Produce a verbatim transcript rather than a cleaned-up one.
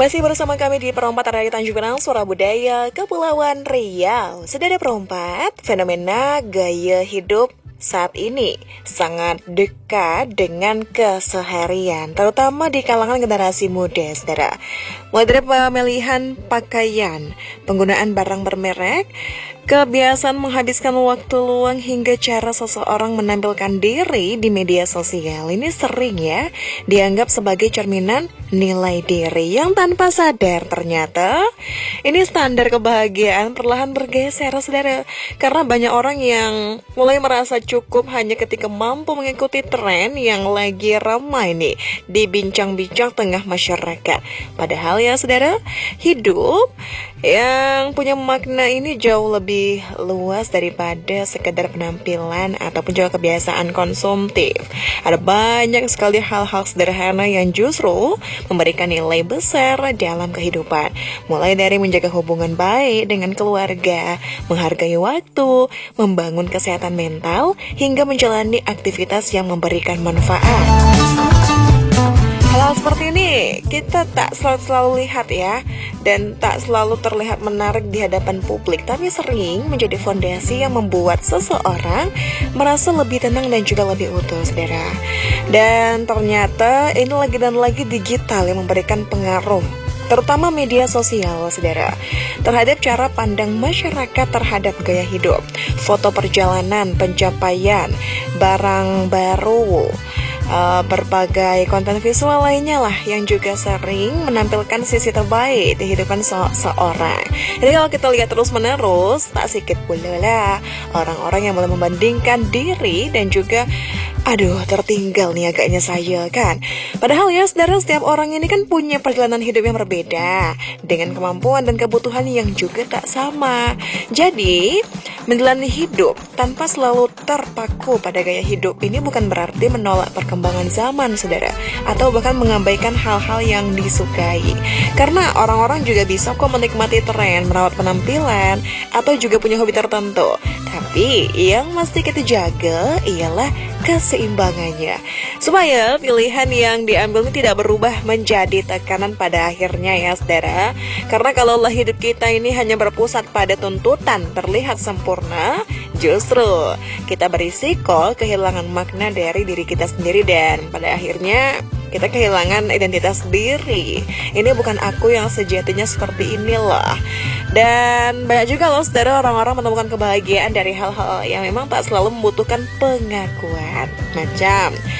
Masih bersama kami di Perompak dari Tanjung Pinang, Suara Budaya, Kepulauan Riau. Saudara Perompak, fenomena gaya hidup saat ini sangat dekat dengan keseharian, terutama di kalangan generasi muda, saudara. Mulai dari pemilihan pakaian, penggunaan barang bermerek, kebiasaan menghabiskan waktu luang hingga cara seseorang menampilkan diri di media sosial ini sering ya dianggap sebagai cerminan nilai diri yang tanpa sadar ternyata ini standar kebahagiaan perlahan bergeser, saudara. Karena banyak orang yang mulai merasa cukup hanya ketika mampu mengikuti tren yang lagi ramai nih dibincang-bincang tengah masyarakat. Padahal ya saudara, hidup yang punya makna ini jauh lebih luas daripada sekedar penampilan ataupun juga kebiasaan konsumtif. Ada banyak sekali hal-hal sederhana yang justru memberikan nilai besar dalam kehidupan. Mulai dari menjaga hubungan baik dengan keluarga, menghargai waktu, membangun kesehatan mental, hingga menjalani aktivitas yang memberikan manfaat. Hal seperti ini kita tak selalu, selalu lihat ya, dan tak selalu terlihat menarik di hadapan publik, tapi sering menjadi fondasi yang membuat seseorang merasa lebih tenang dan juga lebih utuh, saudara. Dan ternyata ini lagi dan lagi digital yang memberikan pengaruh, terutama media sosial, saudara, terhadap cara pandang masyarakat terhadap gaya hidup, foto perjalanan, pencapaian, barang baru, Uh, berbagai konten visual lainnya lah yang juga sering menampilkan sisi terbaik di kehidupan seseorang. Jadi kalau kita lihat terus menerus, tak sedikit pula lah orang-orang yang mulai membandingkan diri dan juga aduh tertinggal nih agaknya saya kan. Padahal ya saudara, setiap orang ini kan punya perjalanan hidup yang berbeda dengan kemampuan dan kebutuhan yang juga tak sama. Jadi menjalani hidup tanpa selalu terpaku pada gaya hidup ini bukan berarti menolak perkembangan zaman, saudara, atau bahkan mengabaikan hal-hal yang disukai. Karena orang-orang juga bisa kok menikmati tren, merawat penampilan, atau juga punya hobi tertentu. Tapi yang mesti kita jaga ialah keseimbangannya, supaya pilihan yang diambil ini tidak berubah menjadi tekanan pada akhirnya ya saudara. Karena kalau hidup kita ini hanya berpusat pada tuntutan terlihat sempurna, justru kita berisiko kehilangan makna dari diri kita sendiri dan pada akhirnya kita kehilangan identitas diri. Ini bukan aku yang sejatinya seperti inilah. Dan banyak juga loh saudara orang-orang menemukan kebahagiaan dari hal-hal yang memang tak selalu membutuhkan pengakuan. Macam